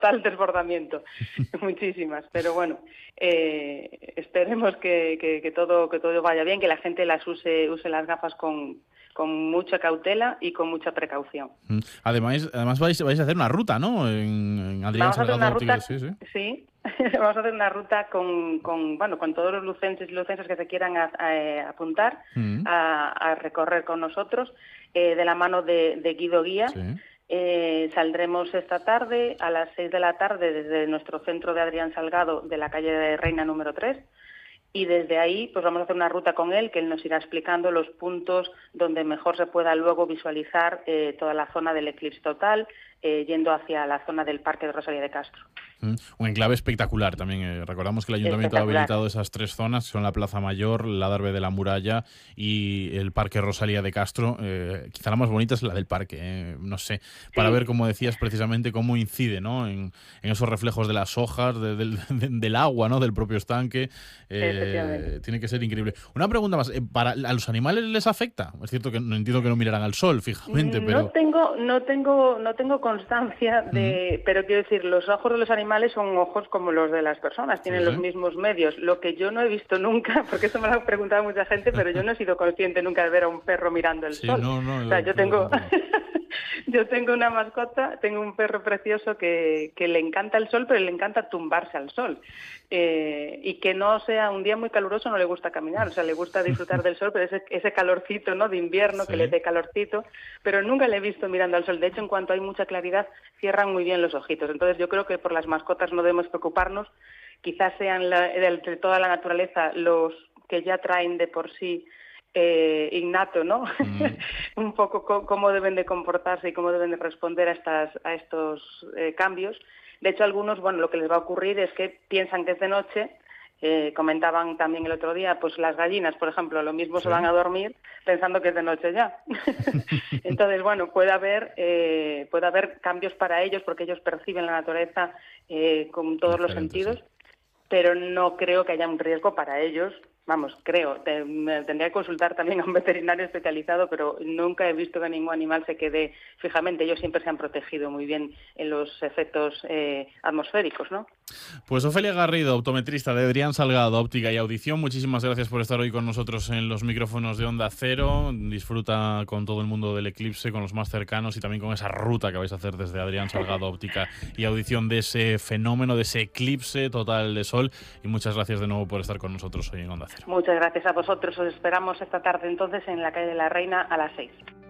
tal desbordamiento, muchísimas. Pero bueno, esperemos que todo vaya bien, que la gente las use las gafas con mucha cautela y con mucha precaución. Además vais a hacer una ruta, ¿no? En Adrián Vamos a hacer Salgado una Óptica, ruta, sí, sí. sí, vamos a hacer una ruta con todos los lucenses y lucenses que se quieran apuntar Mm, a recorrer con nosotros, de la mano de Guido Guía. sí. Saldremos esta tarde a las 6 de la tarde desde nuestro centro de Adrián Salgado, de la calle de Reina número 3. Y desde ahí pues vamos a hacer una ruta con él, que él nos irá explicando los puntos donde mejor se pueda luego visualizar toda la zona del eclipse total, yendo hacia la zona del Parque de Rosalía de Castro. Un enclave espectacular también. Recordamos que el Ayuntamiento ha habilitado esas 3 zonas, que son la Plaza Mayor, la Darbe de la Muralla y el Parque Rosalía de Castro. Quizá la más bonita es la del parque, no sé, para ver, como decías, precisamente cómo incide, ¿no? en esos reflejos de las hojas, del agua, ¿no? Del propio estanque. Tiene que ser increíble. Una pregunta más, ¿a los animales les afecta? Es cierto que no entiendo que no mirarán al sol fijamente, pero... No tengo constancia de... Pero quiero decir, los ojos de los animales son ojos como los de las personas, tienen los mismos medios. Lo que yo no he visto nunca, porque eso me lo ha preguntado mucha gente, pero yo no he sido consciente nunca de ver a un perro mirando el sol. No, o sea, yo tengo una mascota, tengo un perro precioso que le encanta el sol, pero le encanta tumbarse al sol. Y que no sea un día muy caluroso, no le gusta caminar, o sea, le gusta disfrutar del sol, pero ese calorcito, ¿no?, de invierno, que le dé calorcito, pero nunca le he visto mirando al sol. De hecho, en cuanto hay mucha claridad, cierran muy bien los ojitos. Entonces, yo creo que por las mascotas no debemos preocuparnos. Quizás sean de toda la naturaleza los que ya traen de por sí innato, ¿no? Un poco cómo deben de comportarse y cómo deben de responder a estos cambios. De hecho, algunos, lo que les va a ocurrir es que piensan que es de noche. Comentaban también el otro día, pues las gallinas, por ejemplo, lo mismo se van a dormir pensando que es de noche ya. Entonces, puede haber cambios para ellos, porque ellos perciben la naturaleza con todos los sentidos, pero no creo que haya un riesgo para ellos. Me tendría que consultar también a un veterinario especializado, pero nunca he visto que ningún animal se quede fijamente. Ellos siempre se han protegido muy bien en los efectos atmosféricos, ¿no? Pues Ofelia Garrido, optometrista de Adrián Salgado Óptica y Audición, muchísimas gracias por estar hoy con nosotros en los micrófonos de Onda Cero. Disfruta con todo el mundo del eclipse, con los más cercanos y también con esa ruta que vais a hacer desde Adrián Salgado Óptica y Audición de ese fenómeno, de ese eclipse total de sol. Y muchas gracias de nuevo por estar con nosotros hoy en Onda Cero. Muchas gracias a vosotros. Os esperamos esta tarde entonces en la calle de la Reina a las 6.